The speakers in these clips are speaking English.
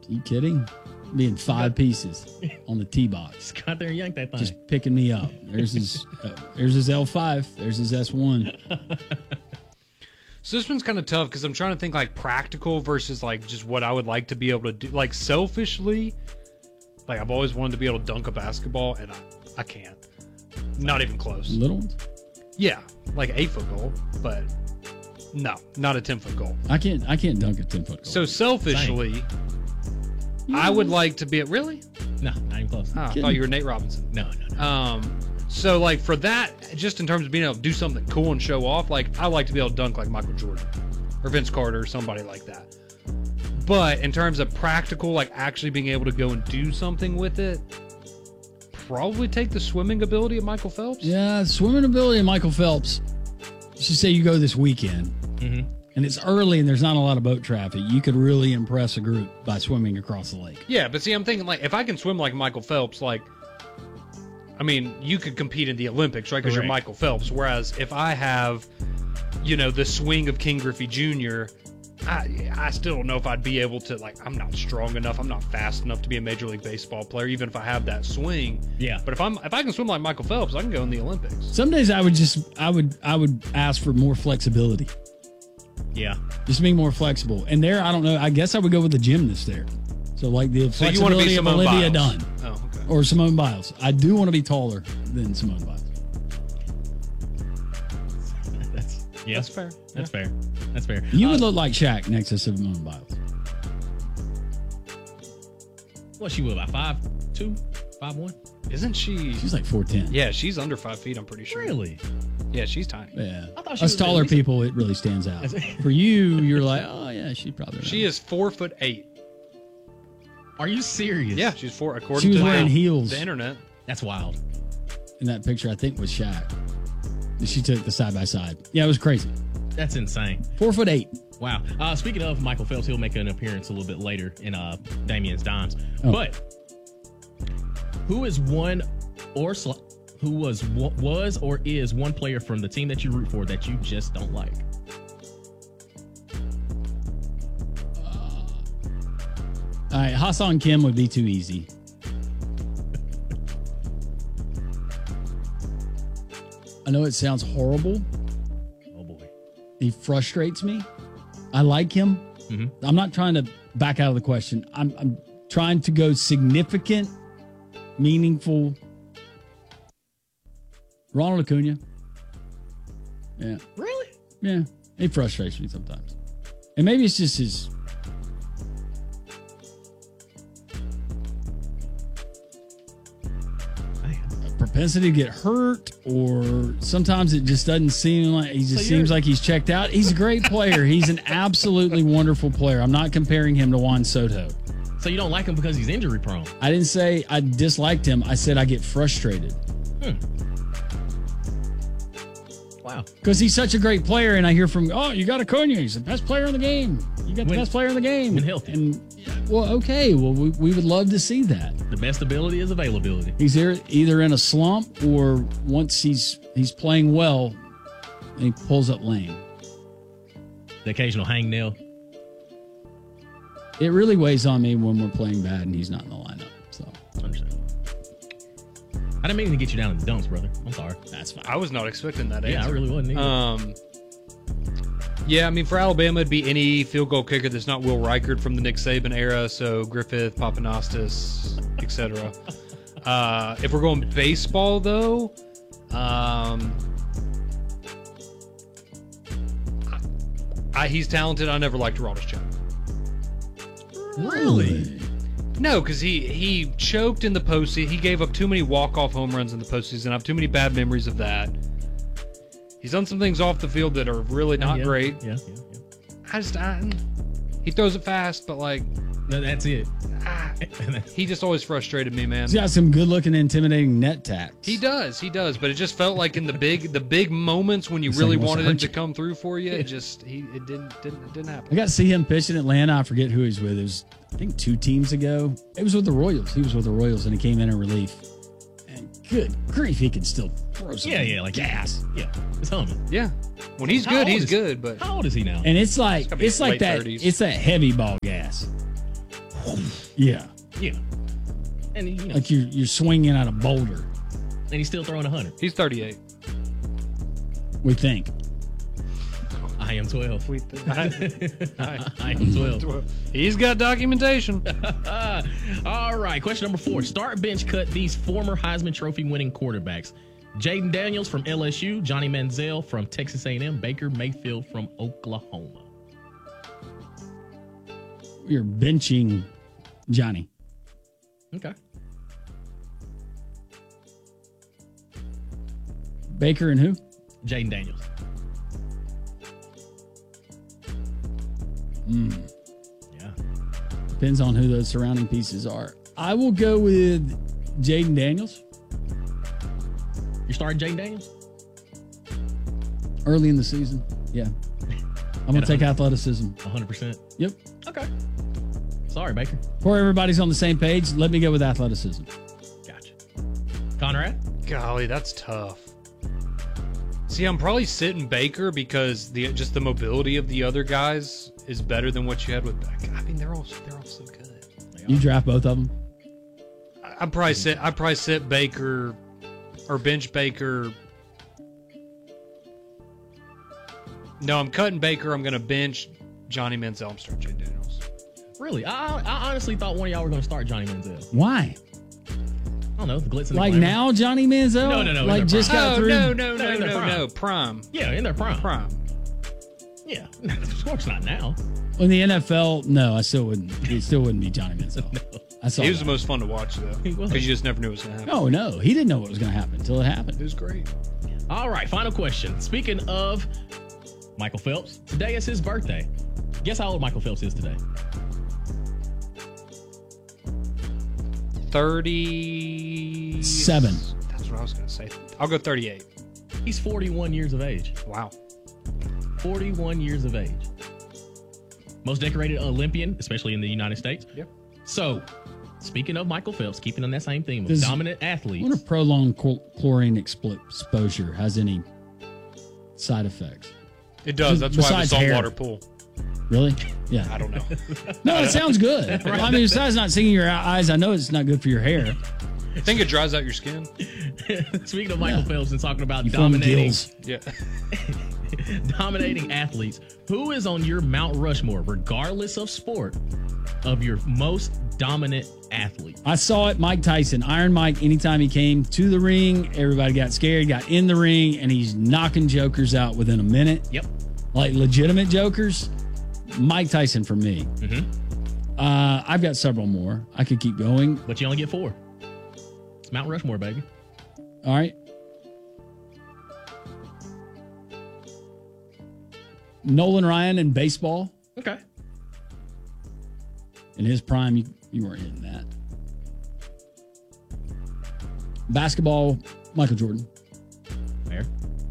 You kidding? Being 5 pieces on the tee box. Just got there and yanked that thing. Just picking me up. There's his L5. There's his S1. So this one's kind of tough because I'm trying to think like practical versus like just what I would like to be able to do. Like selfishly, like I've always wanted to be able to dunk a basketball, and I can't. Not even close. Little ones? Yeah, like 8-foot goal, but no, not a 10-foot goal. I can't dunk a 10-foot goal. So selfishly, I would like to be really. No, not even close. Oh, I thought you were Nate Robinson. No. So like for that, just in terms of being able to do something cool and show off, like I like to be able to dunk like Michael Jordan or Vince Carter or somebody like that. But in terms of practical, like actually being able to go and do something with it, probably take the swimming ability of Michael Phelps. Yeah, swimming ability of Michael Phelps. Let's just say you go this weekend, and it's early and there's not a lot of boat traffic. You could really impress a group by swimming across the lake. Yeah, but see, I'm thinking like if I can swim like Michael Phelps, like, I mean, you could compete in the Olympics, right? Because you're Michael Phelps. Whereas if I have, the swing of King Griffey Jr., I still don't know if I'd be able to, like, I'm not strong enough. I'm not fast enough to be a Major League Baseball player, even if I have that swing. Yeah. But if I can swim like Michael Phelps, I can go in the Olympics. Some days I would ask for more flexibility. Yeah. Just being more flexible. And there, I don't know, I guess I would go with the gymnast there. So like the So you want to be flexibility of Simone Olivia Biles. Dunn. Oh, okay. Or Simone Biles. I do want to be taller than Simone Biles. That's fair. That's fair. You would look like Shaq next to Simone Biles. What she would, about 5'2", 5'1"? Isn't she? She's like 4'10". Yeah, she's under 5 feet, I'm pretty sure. Really? Yeah, she's tiny. Yeah. I thought she Us was taller at least- people, it really stands out. For you, you're like, oh yeah, she probably. She is 4'8". Are you serious? Yeah, she's 4. According She was to wearing heels. the internet. That's wild. In that picture, I think was Shaq. She took the side by side. Yeah, it was crazy. That's insane. 4'8". Wow. Speaking of Michael Phelps, he'll make an appearance a little bit later in Damien's Dimes. Oh. But who is one or who was or is one player from the team that you root for that you just don't like? All right, Hassan Kim would be too easy. I know it sounds horrible. Oh boy. He frustrates me. I like him. Mm-hmm. I'm not trying to back out of the question. I'm trying to go significant, meaningful. Ronald Acuna. Yeah. Really? Yeah. He frustrates me sometimes. And maybe it's just his propensity to get hurt, or sometimes it just doesn't seem like he just seems like he's checked out. He's a great player. He's an absolutely wonderful player. I'm not comparing him to Juan Soto. So you don't like him because he's injury prone? I didn't say I disliked him. I said I get frustrated. Wow. Because he's such a great player, and I hear from, you got Acuna. He's the best player in the game. You got the best player in the game. When healthy. And, well, okay. Well, we would love to see that. The best ability is availability. He's either in a slump or once he's playing well, and he pulls up lame. The occasional hangnail. It really weighs on me when we're playing bad and he's not in the lineup. So Understand. I didn't mean to get you down in the dumps, brother. I'm sorry. That's fine. I was not expecting that answer. Yeah, I really wasn't either. Yeah, I mean, for Alabama, it'd be any field goal kicker that's not Will Reichard from the Nick Saban era, so Griffith, Papanastis, etc. If we're going baseball, though, he's talented. I never liked Aroldis Chapman. Really? No, because he choked in the postseason. He gave up too many walk-off home runs in the postseason. I have too many bad memories of that. He's done some things off the field that are really not great. Yeah. He throws it fast, but like, No, that's it. he just always frustrated me, man. He's got some good-looking, intimidating net tacks. He does, but it just felt like in the big moments when you really wanted him to come through for you, it didn't happen. I got to see him pitch in Atlanta. I forget who he's with. It was, I think, 2 teams ago. It was with the Royals. He was with the Royals, and he came in relief. And good grief, he can still throw some like gas. Yeah, it's humming. Yeah, when he's good, he's good. But how old is he now? And it's like late that. 30s. It's that heavy ball gas. Yeah. Yeah. And like you're swinging at a boulder. And he's still throwing 100. He's 38. We think. I am 12. I am 12. He's got documentation. All right. Question number 4. Start, bench, cut these former Heisman Trophy winning quarterbacks. Jaden Daniels from LSU, Johnny Manziel from Texas A&M, Baker Mayfield from Oklahoma. You're benching Johnny. Okay. Baker and who? Jaden Daniels. Yeah. Depends on who those surrounding pieces are. I will go with Jaden Daniels. You're starting Jaden Daniels? Early in the season. Yeah. I'm going to take athleticism. 100%? Yep. Okay. Sorry, Baker. Before everybody's on the same page, let me go with athleticism. Gotcha. Conrad? Golly, that's tough. See, I'm probably sitting Baker because just the mobility of the other guys is better than what you had with Baker. I mean, they're all so good. You draft both of them? I'd probably sit Baker or bench Baker. No, I'm cutting Baker. I'm going to bench Johnny Manziel. I'm starting Jaden Daniels. Really? I honestly thought one of y'all were going to start Johnny Manziel. Why? I don't know. The glitz and the like glamour. Now, Johnny Manziel? No. Like just got through? No. Prime. Yeah, in their prime. Prime. Yeah. Of course not now. In the NFL, no, I still wouldn't. It still wouldn't be Johnny Manziel. No. I saw He was that. the most fun to watch, though. He was. Because you just never knew what was going to happen. Oh, no. He didn't know what was going to happen until it happened. It was great. All right, final question. Speaking of Michael Phelps, today is his birthday. Guess how old Michael Phelps is today? 37. That's what I was going to say. I'll go 38. He's 41 years of age. Wow. 41 years of age. Most decorated Olympian, especially in the United States. Yep. So, speaking of Michael Phelps, keeping on that same theme of dominant I athletes. wonder if prolonged chlorine exposure has any side effects. It does. That's why I have a Besides hair. saltwater pool. Really? Yeah. I don't know. No, it sounds good. I mean, besides not singing your eyes, I know it's not good for your hair. I think it dries out your skin. Speaking of Michael Phelps and talking about You form dominating, gills. Yeah. dominating athletes, who is on your Mount Rushmore, regardless of sport, of your most dominant athlete? I saw it, Mike Tyson. Iron Mike, anytime he came to the ring, everybody got scared, got in the ring, and he's knocking jokers out within a minute. Yep. Like legitimate jokers. Mike Tyson for me. I've got several more. I could keep going. But you only get 4. It's Mount Rushmore, baby. All right. Nolan Ryan in baseball. Okay. In his prime, you weren't hitting that. Basketball, Michael Jordan. Fair.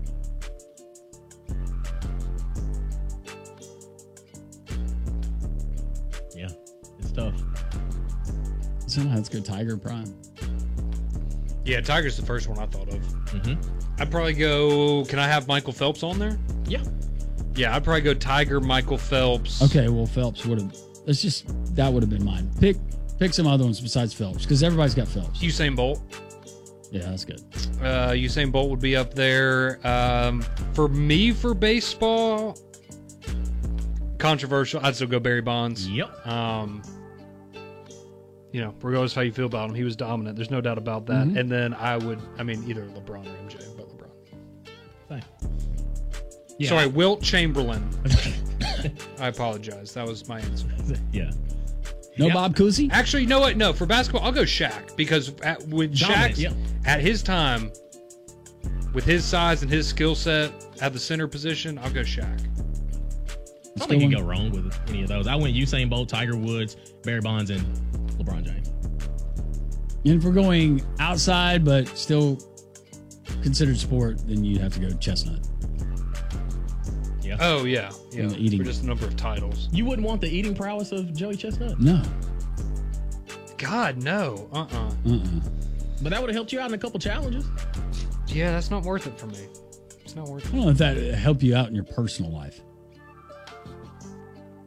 Yeah, it's tough. Somehow let's go Tiger prime. Yeah, Tiger's the first one I thought of. Mm-hmm. I'd probably go. Can I have Michael Phelps on there? Yeah. Yeah, I'd probably go Tiger, Michael Phelps. Okay, well Phelps would have. That would have been mine. Pick some other ones besides Phelps because everybody's got Phelps. Usain Bolt. Yeah, that's good. Usain Bolt would be up there. For me, for baseball, controversial. I'd still go Barry Bonds. Yep. Regardless of how you feel about him, he was dominant. There's no doubt about that. Mm-hmm. And then either LeBron or MJ, but LeBron. Thanks. Yeah. Sorry, Wilt Chamberlain. I apologize. That was my answer. Yeah. No Yep. Bob Cousy? Actually, you know what? No, for basketball, I'll go Shaq because when Dominant, Shaq yep. at his time, with his size and his skill set at the center position, I'll go Shaq. I don't think you can go wrong with any of those. I went Usain Bolt, Tiger Woods, Barry Bonds, and LeBron James. And if we're going outside but still considered sport, then you'd have to go Chestnut. Yeah. Oh yeah, And the eating. for just the number of titles. You wouldn't want the eating prowess of Joey Chestnut? No. God no. But that would have helped you out in a couple challenges. Yeah, that's not worth it for me. It's not worth I it. don't know if that would help you out in your personal life.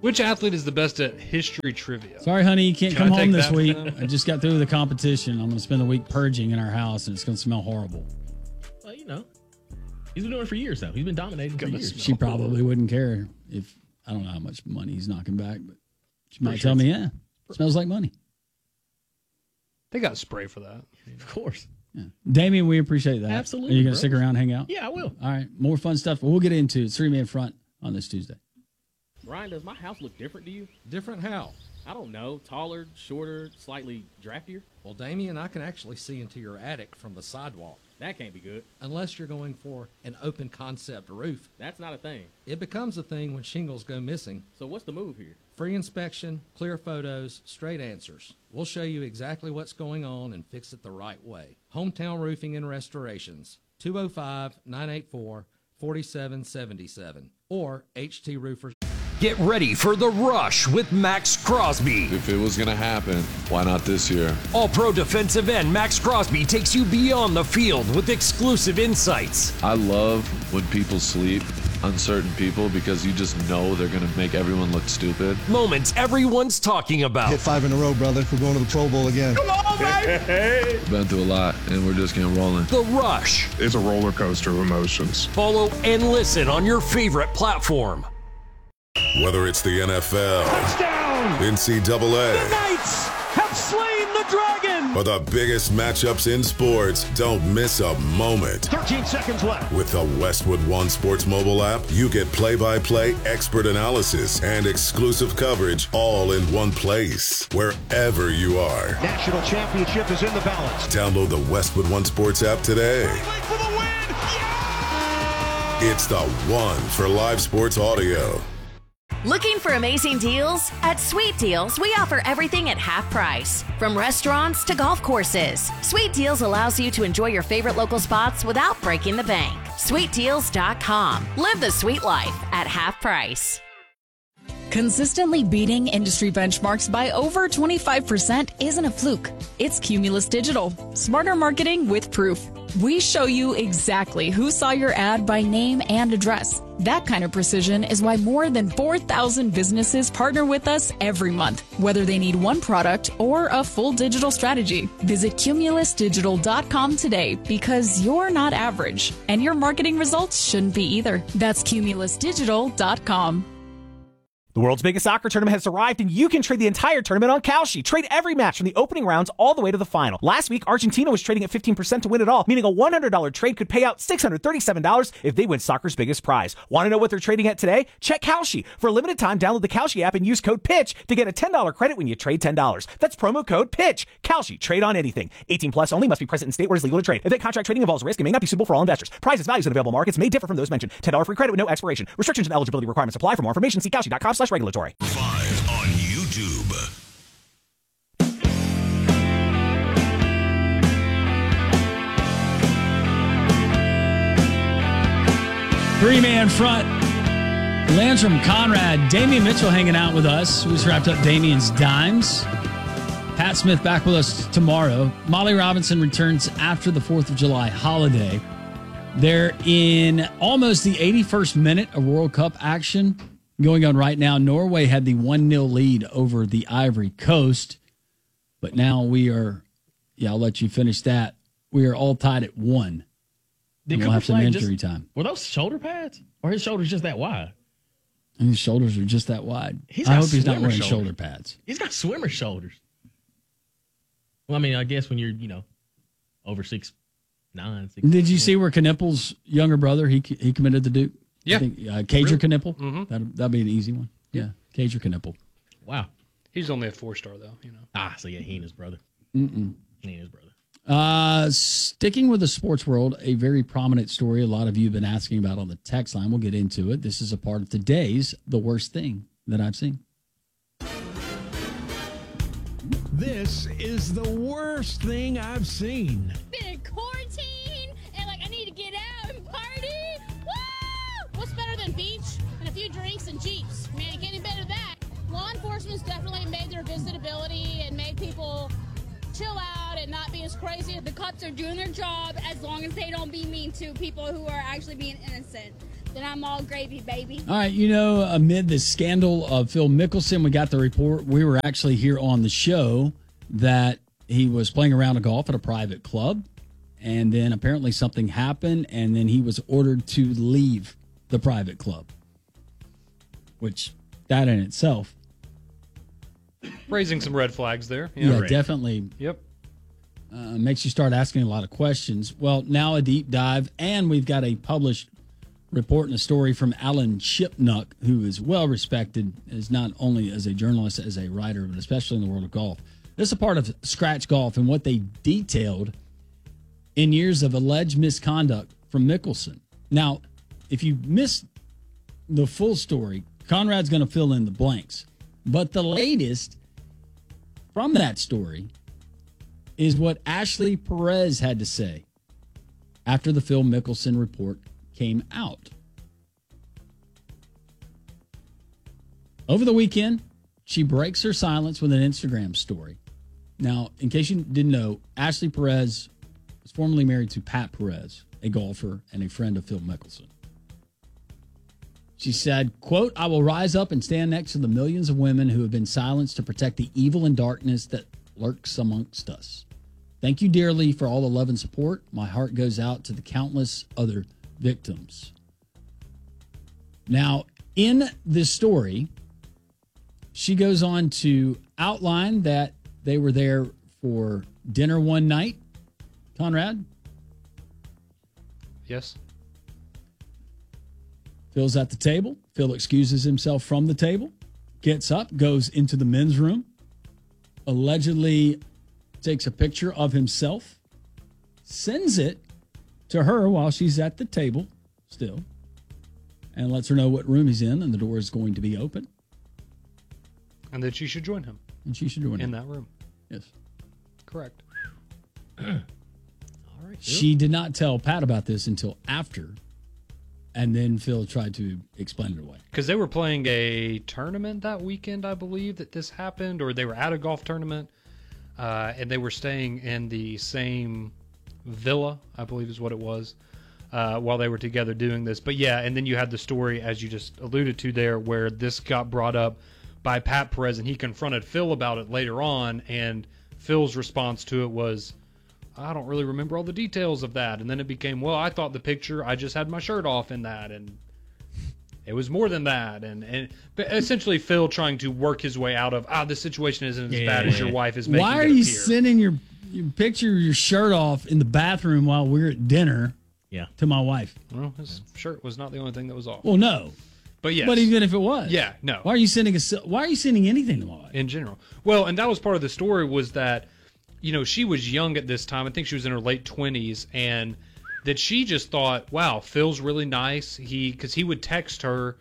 Which athlete is the best at history trivia? Sorry, honey, you can't Can I come home take this that week. for them? I just got through the competition. I'm going to spend the week purging in our house, and it's going to smell horrible. Well, he's been doing it for years now. He's been dominating for years. She probably wouldn't care if, I don't know how much money he's knocking back, but she might tell me, yeah, it smells like money. They got spray for that. Of course. Yeah. Damien, we appreciate that. Absolutely, Are you going bro. to stick around and hang out? Yeah, I will. All right. More fun stuff. We'll get into it. 3-Man Front on this Tuesday. Ryan, does my house look different to you? Different how? I don't know. Taller, shorter, slightly draftier? Well, Damien, I can actually see into your attic from the sidewalk. That can't be good. Unless you're going for an open concept roof. That's not a thing. It becomes a thing when shingles go missing. So what's the move here? Free inspection, clear photos, straight answers. We'll show you exactly what's going on and fix it the right way. Hometown Roofing and Restorations, 205-984-4777 or HT Roofers. Get ready for The Rush with Max Crosby. If it was going to happen, why not this year? All-Pro defensive end Max Crosby takes you beyond the field with exclusive insights. I love when people sleep on certain people because you just know they're going to make everyone look stupid. Moments everyone's talking about. Hit 5 in a row, brother. We're going to the Pro Bowl again. Come on, baby! Been through a lot, and we're just getting rolling. The Rush. It's a roller coaster of emotions. Follow and listen on your favorite platform. Whether it's the NFL, Touchdown! NCAA, The Knights have slain the dragon! or the biggest matchups in sports, don't miss a moment. 13 seconds left. With the Westwood One Sports mobile app, you get play-by-play expert analysis and exclusive coverage all in one place, wherever you are. National championship is in the balance. Download the Westwood One Sports app today. For the win! Yeah! It's the one for live sports audio. Looking for amazing deals? At Sweet Deals, we offer everything at half price. From restaurants to golf courses, Sweet Deals allows you to enjoy your favorite local spots without breaking the bank. SweetDeals.com. Live the sweet life at half price. Consistently beating industry benchmarks by over 25% isn't a fluke. It's Cumulus Digital. Smarter marketing with proof. We show you exactly who saw your ad by name and address. That kind of precision is why more than 4,000 businesses partner with us every month, whether they need one product or a full digital strategy. Visit CumulusDigital.com today because you're not average, and your marketing results shouldn't be either. That's CumulusDigital.com. The world's biggest soccer tournament has arrived, and you can trade the entire tournament on Kalshi. Trade every match from the opening rounds all the way to the final. Last week, Argentina was trading at 15% to win it all, meaning a $100 trade could pay out $637 if they win soccer's biggest prize. Want to know what they're trading at today? Check Kalshi. For a limited time, download the Kalshi app and use code PITCH to get a $10 credit when you trade $10. That's promo code PITCH. Kalshi. Trade on anything. 18 plus only. Must be present in state where it's legal to trade. If that contract trading involves risk, it may not be suitable for all investors. Prices, values, and available markets may differ from those mentioned. $10 free credit with no expiration. Restrictions and eligibility requirements apply. For more information, see Kalshi.com/regulatory. On YouTube. Three-man front. Landrum, Conrad, Damian Mitchell hanging out with us. We just wrapped up Damian's Dimes. Pat Smith back with us tomorrow. Molly Robinson returns after the 4th of July holiday. They're in almost the 81st minute of World Cup action going on right now. Norway had the 1-0 lead over the Ivory Coast, but now we are, I'll let you finish that. We are all tied at 1. We'll have some injury time. Were those shoulder pads? Or his shoulders just that wide? And his shoulders are just that wide. I hope he's not wearing shoulder pads. He's got swimmer shoulders. Well, I mean, I guess when you're, over 6'9". Did you see where Knippel's younger brother, he committed to Duke? Yeah. I think, Cager Knippel. Mm-hmm. That'd be an easy one. Yeah. Cager Knippel. Wow. He's only a 4-star, though, so yeah, he and his brother. He and his brother. Sticking with the sports world, a very prominent story a lot of you have been asking about on the text line. We'll get into it. This is a part of today's The Worst Thing That I've Seen. This is the worst thing I've seen. Been in quarantine, and I need to get out and party. Woo! What's better than beach and a few drinks and Jeeps? Man, you can't get better than that. Law enforcement's definitely made their visitability and made people chill out and not be as crazy. The cops are doing their job as long as they don't be mean to people who are actually being innocent. then I'm all gravy, baby. All right, amid the scandal of Phil Mickelson, we got the report. We were actually here on the show that he was playing a round of golf at a private club, and then apparently something happened, and then he was ordered to leave the private club, which that in itself. Raising some red flags there. Yeah, definitely. Yep. Makes you start asking a lot of questions. Well, now a deep dive, and we've got a published report and a story from Alan Shipnuck, who is well respected as not only as a journalist, as a writer, but especially in the world of golf. This is a part of Scratch Golf and what they detailed in years of alleged misconduct from Mickelson. Now, if you missed the full story, Conrad's going to fill in the blanks. But the latest from that story is what Ashley Perez had to say after the Phil Mickelson report came out. Over the weekend, she breaks her silence with an Instagram story. Now, in case you didn't know, Ashley Perez was formerly married to Pat Perez, a golfer and a friend of Phil Mickelson. She said, quote, "I will rise up and stand next to the millions of women who have been silenced to protect the evil and darkness that lurks amongst us. Thank you dearly for all the love and support. My heart goes out to the countless other victims." Now, in this story, she goes on to outline that they were there for dinner one night. Conrad? Yes. Phil's at the table. Phil excuses himself from the table, gets up, goes into the men's room, allegedly takes a picture of himself, sends it to her while she's at the table still, and lets her know what room he's in, and the door is going to be open. And that she should join him. And she should join him. In that room. Yes. Correct. All right. She did not tell Pat about this until after, and then Phil tried to explain it away. Because they were playing a tournament that weekend, I believe, that this happened, or they were at a golf tournament, and they were staying in the same villa, I believe is what it was, while they were together doing this. But yeah, and then you had the story, as you just alluded to there, where this got brought up by Pat Perez, and he confronted Phil about it later on, and Phil's response to it was, "I don't really remember all the details of that." And then it became, "Well, I thought the picture, I just had my shirt off in that, and it was more than that." But essentially Phil trying to work his way out of, the situation isn't as bad as your wife is making it appear. Why are you sending your picture of your shirt off in the bathroom while we're at dinner to my wife? Well, his shirt was not the only thing that was off. Well, no. But yes. But even if it was. Yeah, no. Why are you sending anything to my wife? In general. Well, and that was part of the story, was that, she was young at this time. I think she was in her late 20s, and that she just thought, wow, Phil's really nice. Because he would text her,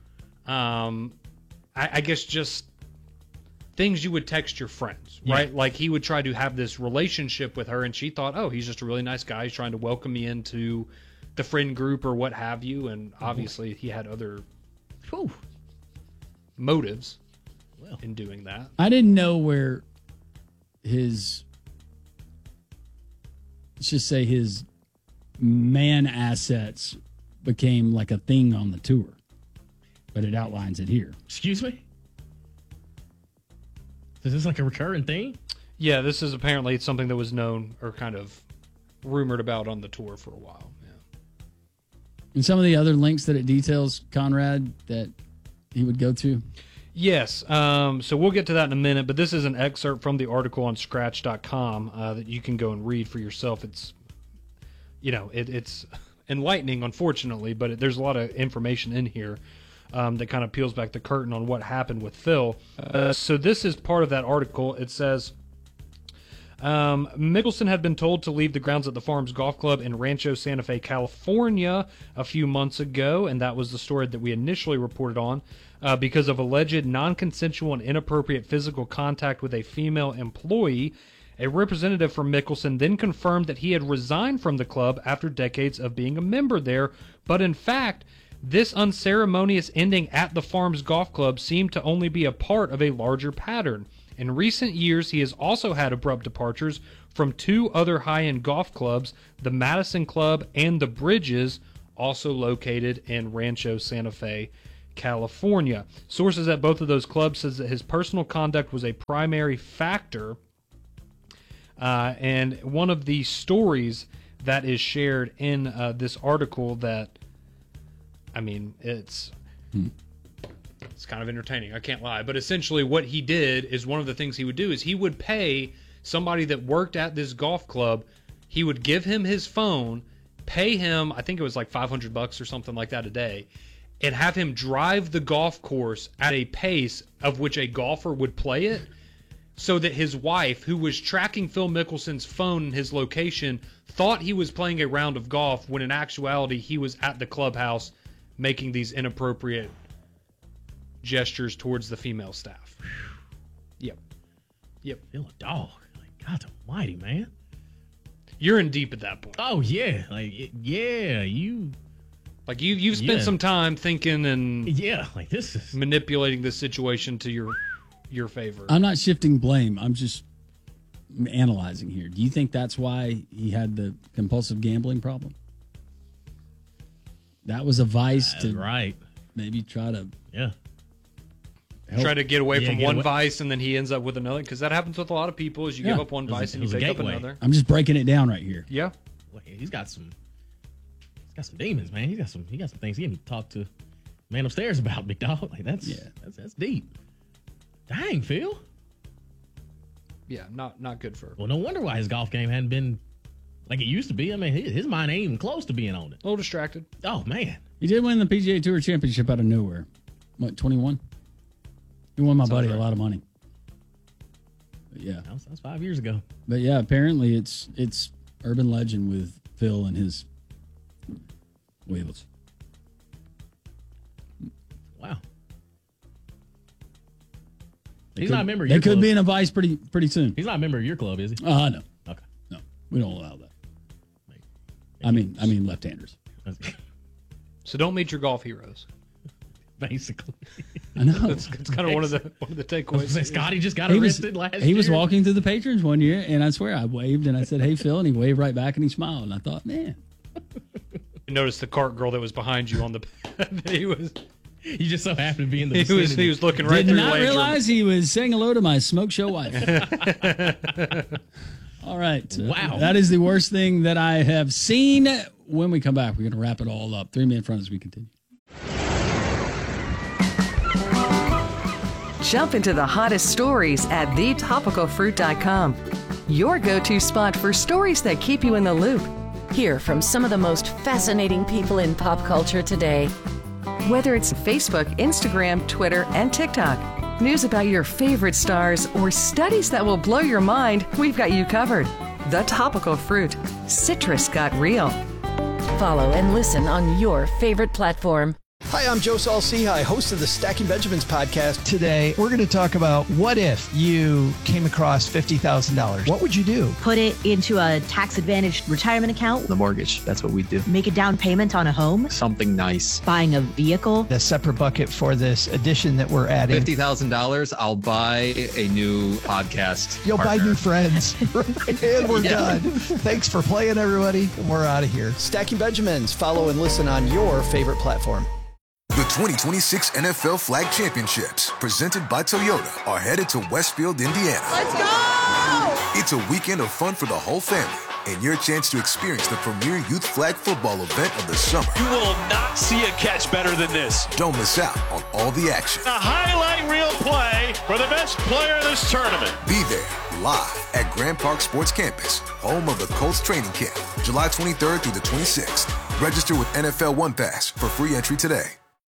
I guess just things you would text your friends, right? Like he would try to have this relationship with her, and she thought, oh, he's just a really nice guy. He's trying to welcome me into the friend group or what have you. And obviously he had other motives in doing that. I didn't know where his man assets became like a thing on the tour, but it outlines it here. Excuse me? Is this like a recurring thing? Yeah, this is apparently something that was known or kind of rumored about on the tour for a while. Yeah. And some of the other links that it details, Conrad, that he would go to? Yes. So we'll get to that in a minute, but this is an excerpt from the article on Scratch.com that you can go and read for yourself. It's, it's enlightening, unfortunately, but there's a lot of information in here that kind of peels back the curtain on what happened with Phil. So this is part of that article. It says, Mickelson had been told to leave the grounds at the Farms Golf Club in Rancho Santa Fe, California a few months ago, and that was the story that we initially reported on, because of alleged non-consensual and inappropriate physical contact with a female employee. A representative from Mickelson then confirmed that he had resigned from the club after decades of being a member there, but in fact, this unceremonious ending at the Farms Golf Club seemed to only be a part of a larger pattern. In recent years, he has also had abrupt departures from two other high-end golf clubs, the Madison Club and the Bridges, also located in Rancho Santa Fe, California. Sources at both of those clubs says that his personal conduct was a primary factor. And one of the stories that is shared in this article that, I mean, it's kind of entertaining. I can't lie. But essentially what he did is one of the things he would do is he would pay somebody that worked at this golf club. He would give him his phone, pay him, I think it was like $500 or something like that a day, and have him drive the golf course at a pace of which a golfer would play it, so that his wife, who was tracking Phil Mickelson's phone and his location, thought he was playing a round of golf when in actuality he was at the clubhouse making these inappropriate gestures towards the female staff. Yep. Feel a dog. Like, God almighty, man. You're in deep at that point. Oh, yeah. Like, yeah, you've spent some time thinking and like this is manipulating this situation to your favor. I'm not shifting blame. I'm just analyzing here. Do you think that's why he had the compulsive gambling problem? That was a vice to maybe try to try to get away from one vice, and then he ends up with another, because that happens with a lot of people. Is you give up one vice and you pick up another. I'm just breaking it down right here. Yeah. He's got some demons, man. He got some things he didn't talk to man upstairs about, big dog. Like that's deep. Dang, Phil. Yeah, not good for. Well, no wonder why his golf game hadn't been like it used to be. I mean, his mind ain't even close to being on it. A little distracted. Oh man, he did win the PGA Tour Championship out of nowhere. What, 21? He won my buddy a lot of money. But yeah, that was 5 years ago. But yeah, apparently it's urban legend with Phil and his wheels. Wow. He's not a member of your club. They could be in a vice pretty soon. He's not a member of your club, is he? No. Okay. No, we don't allow that. I mean left-handers. So don't meet your golf heroes. Basically. I know. It's kind of one of the takeaways. Scotty just got arrested last year. He was walking through the patrons one year, and I swear I waved, and I said, "Hey, Phil," and he waved right back, and he smiled, and I thought, man. You noticed the cart girl that was behind you on the. He just so happened to be in the vicinity. He was looking right through. Did not realize he was saying hello to my smoke show wife. All right. Wow. That is the worst thing that I have seen. When we come back, we're going to wrap it all up. 3 minute front as we continue. Jump into the hottest stories at thetopicalfruit.com. Your go-to spot for stories that keep you in the loop. Hear from some of the most fascinating people in pop culture today. Whether it's Facebook, Instagram, Twitter, and TikTok, news about your favorite stars, or studies that will blow your mind, we've got you covered. The Topical Fruit. Citrus got real. Follow and listen on your favorite platform. Hi, I'm Joe Saul-Sehy, host of the Stacking Benjamins podcast. Today, we're going to talk about what if you came across $50,000? What would you do? Put it into a tax-advantaged retirement account. The mortgage, that's what we do. Make a down payment on a home. Something nice. Buying a vehicle. A separate bucket for this addition that we're adding. $50,000, I'll buy a new podcast. You'll partner. buy new friends. And we're done. Thanks for playing, everybody. And we're out of here. Stacking Benjamins. Follow and listen on your favorite platform. The 2026 NFL Flag Championships, presented by Toyota, are headed to Westfield, Indiana. Let's go! It's a weekend of fun for the whole family and your chance to experience the premier youth flag football event of the summer. You will not see a catch better than this. Don't miss out on all the action. A highlight reel play for the best player in this tournament. Be there live at Grand Park Sports Campus, home of the Colts training camp, July 23rd through the 26th. Register with NFL One Pass for free entry today.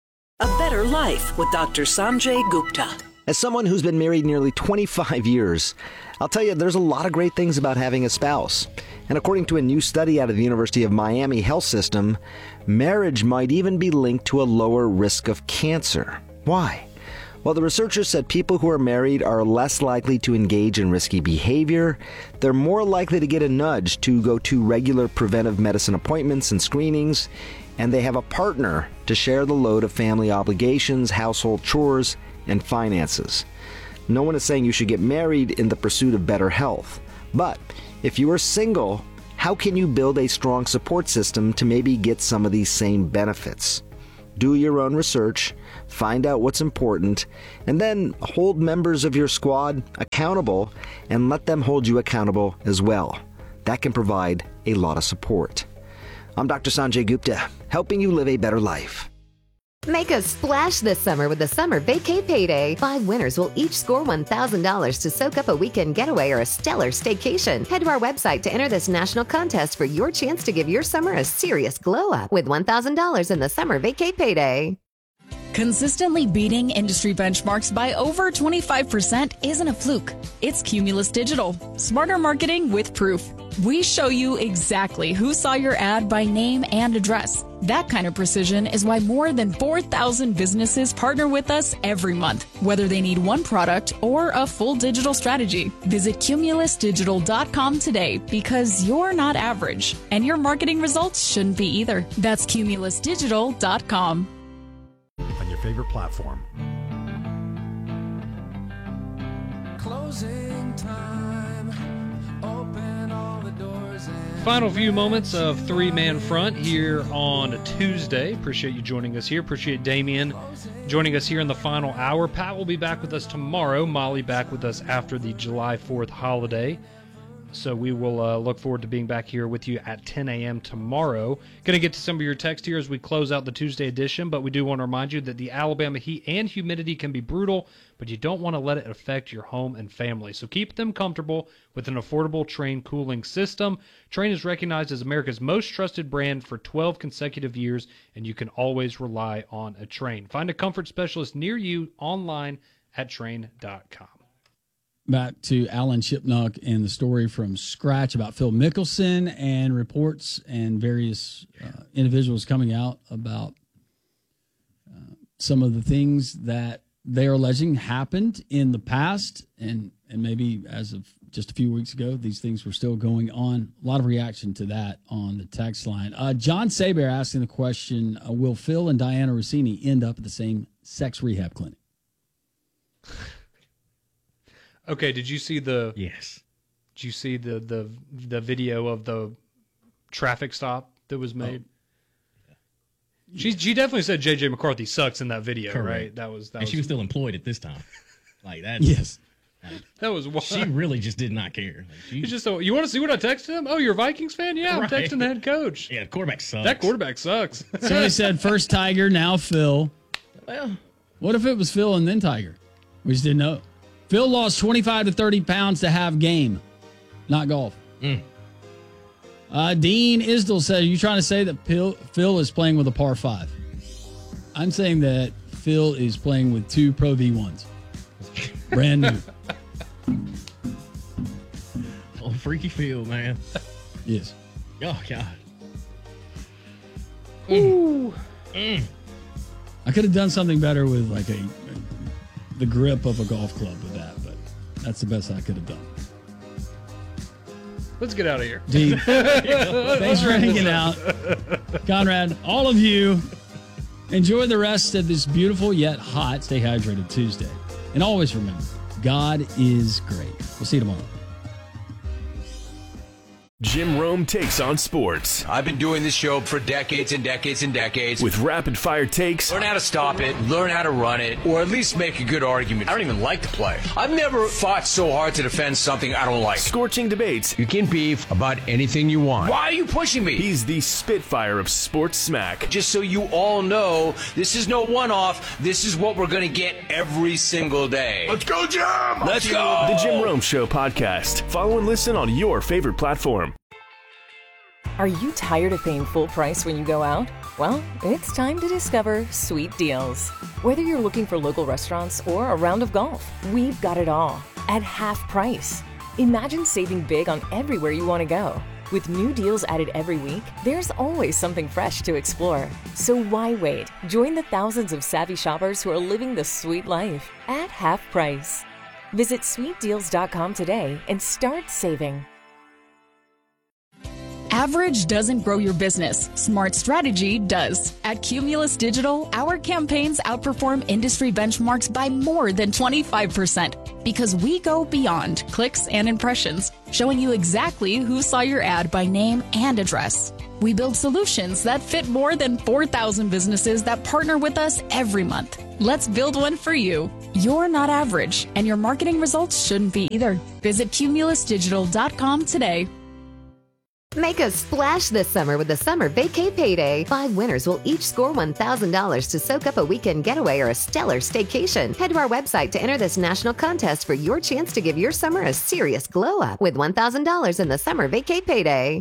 A Better Life with Dr. Sanjay Gupta. As someone who's been married nearly 25 years, I'll tell you there's a lot of great things about having a spouse. And according to a new study out of the University of Miami Health System, marriage might even be linked to a lower risk of cancer. Why? Well, the researchers said people who are married are less likely to engage in risky behavior, they're more likely to get a nudge to go to regular preventive medicine appointments and screenings, and they have a partner to share the load of family obligations, household chores, and finances. No one is saying you should get married in the pursuit of better health. But if you are single how can you build a strong support system to maybe get some of these same benefits? Do your own research, find out what's important, and then hold members of your squad accountable and let them hold you accountable as well. That can provide a lot of support. I'm Dr. Sanjay Gupta, helping you live a better life. Make a splash this summer with the Summer Vacay Payday. 5 winners will each score $1,000 to soak up a weekend getaway or a stellar staycation. Head to our website to enter this national contest for your chance to give your summer a serious glow up with $1,000 in the Summer Vacay Payday. Consistently beating industry benchmarks by over 25% isn't a fluke. It's Cumulus Digital. Smarter marketing with proof. We show you exactly who saw your ad by name and address. That kind of precision is why more than 4,000 businesses partner with us every month, whether they need one product or a full digital strategy. Visit cumulusdigital.com today because you're not average, and your marketing results shouldn't be either. That's cumulusdigital.com. On your favorite platform. Closing time. Open all the doors and Final few moments of three-man front here on a Tuesday. Appreciate you joining us here. Appreciate Damien joining us here in the final hour. Pat will be back with us tomorrow. Molly back with us after the July 4th holiday. So we will look forward to being back here with you at 10 a.m. tomorrow. Going to get to some of your text here as we close out the Tuesday edition, but we do want to remind you that the Alabama heat and humidity can be brutal, but you don't want to let it affect your home and family. So keep them comfortable with an affordable Trane cooling system. Trane is recognized as America's most trusted brand for 12 consecutive years, and you can always rely on a Trane. Find a comfort specialist near you online at Trane.com. Back to Alan Shipnuck and the story from scratch about Phil Mickelson and reports and various individuals coming out about some of the things that they are alleging happened in the past. And maybe as of just a few weeks ago, these things were still going on. A lot of reaction to that on the text line. John Saber asking the question, will Phil and Diana Rossini end up at the same sex rehab clinic? Okay, did you see the? Yes. Did you see the video of the traffic stop that was made? Oh. She definitely said J.J. McCarthy sucks in that video, Correct. right? That was. And she was still employed at this time. Like that. Yes. That was wild. She really just did not care. Like you want to see what I texted him? Oh, you're a Vikings fan? Yeah, right. I'm texting the head coach. Yeah, the quarterback sucks. That quarterback sucks. So he said first Tiger, now Phil. Well, what if it was Phil and then Tiger? We just didn't know. Phil lost 25 to 30 pounds to have game, not golf. Dean Isdell said, are you trying to say that Phil is playing with a par 5? I'm saying that Phil is playing with 2 Pro V1s. Brand new. Oh, freaky Phil, man. Yes. Oh, God. Ooh. I could have done something better with like the grip of a golf club with that, but that's the best I could have done. Let's get out of here. Dean, thanks for hanging out. Conrad, all of you, enjoy the rest of this beautiful yet hot Stay Hydrated Tuesday. And always remember, God is great. We'll see you tomorrow. Jim Rome takes on sports. I've been doing this show for decades and decades and decades. With rapid-fire takes. Learn how to stop it, learn how to run it, or at least make a good argument. I don't even like the play. I've never fought so hard to defend something I don't like. Scorching debates. You can beef about anything you want. Why are you pushing me? He's the Spitfire of sports smack. Just so you all know, this is no one-off. This is what we're going to get every single day. Let's go, Jim! Let's go! The Jim Rome Show podcast. Follow and listen on your favorite platform. Are you tired of paying full price when you go out? Well, it's time to discover Sweet Deals. Whether you're looking for local restaurants or a round of golf, we've got it all at half price. Imagine saving big on everywhere you want to go. With new deals added every week, there's always something fresh to explore. So why wait? Join the thousands of savvy shoppers who are living the sweet life at half price. Visit sweetdeals.com today and start saving. Average doesn't grow your business. Smart strategy does. At Cumulus Digital, our campaigns outperform industry benchmarks by more than 25%. Because we go beyond clicks and impressions, showing you exactly who saw your ad by name and address. We build solutions that fit more than 4,000 businesses that partner with us every month. Let's build one for you. You're not average, and your marketing results shouldn't be either. Visit cumulusdigital.com today. Make a splash this summer with the Summer Vacay Payday. 5 winners will each score $1,000 to soak up a weekend getaway or a stellar staycation. Head to our website to enter this national contest for your chance to give your summer a serious glow up with $1,000 in the Summer Vacay Payday.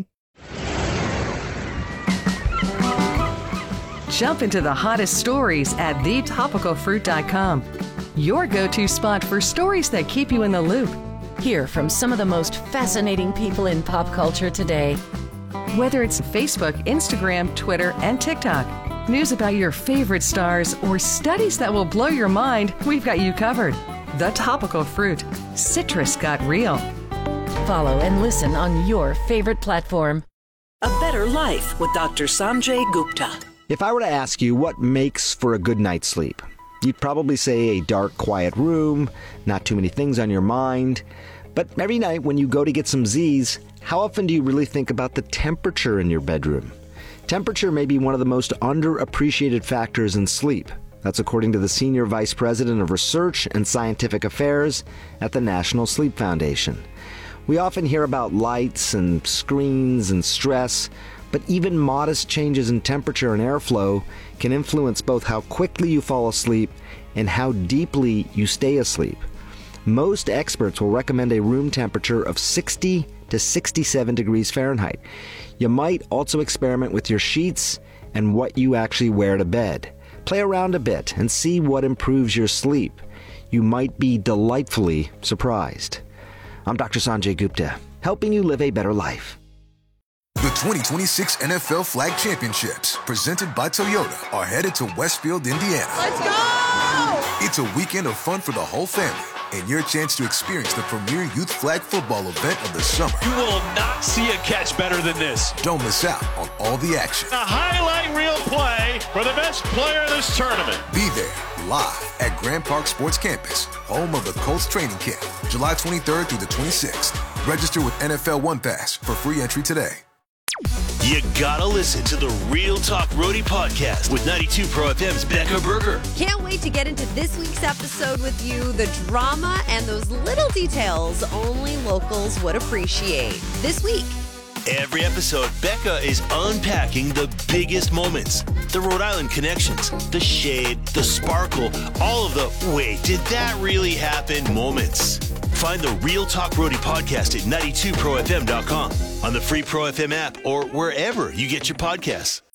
Jump into the hottest stories at thetopicalfruit.com. Your go-to spot for stories that keep you in the loop. Hear from some of the most fascinating people in pop culture today. Whether it's Facebook, Instagram, Twitter, and TikTok, news about your favorite stars, or studies that will blow your mind, we've got you covered. The Topical Fruit. Citrus got real. Follow and listen on your favorite platform. A Better Life with Dr. Sanjay Gupta. If I were to ask you what makes for a good night's sleep, you'd probably say a dark, quiet room, not too many things on your mind. But every night when you go to get some Z's, how often do you really think about the temperature in your bedroom? Temperature may be one of the most underappreciated factors in sleep. That's according to the Senior Vice President of Research and Scientific Affairs at the National Sleep Foundation. We often hear about lights and screens and stress, but even modest changes in temperature and airflow can influence both how quickly you fall asleep and how deeply you stay asleep. Most experts will recommend a room temperature of 60 to 67 degrees Fahrenheit. You might also experiment with your sheets and what you actually wear to bed. Play around a bit and see what improves your sleep. You might be delightfully surprised. I'm Dr. Sanjay Gupta, helping you live a better life. The 2026 NFL Flag Championships, presented by Toyota, are headed to Westfield, Indiana. Let's go! It's a weekend of fun for the whole family and your chance to experience the premier youth flag football event of the summer. You will not see a catch better than this. Don't miss out on all the action. A highlight reel play for the best player in this tournament. Be there live at Grand Park Sports Campus, home of the Colts training camp, July 23rd through the 26th. Register with NFL One Pass for free entry today. You gotta listen to the Real Talk Roadie podcast with 92 Pro FM's Becca Berger. Can't wait to get into this week's episode with you. The drama and those little details only locals would appreciate. This week. Every episode, Becca is unpacking the biggest moments. The Rhode Island connections, the shade, the sparkle, all of the wait, did that really happen moments. Find the Real Talk Roadie podcast at 92profm.com, on the free Pro FM app, or wherever you get your podcasts.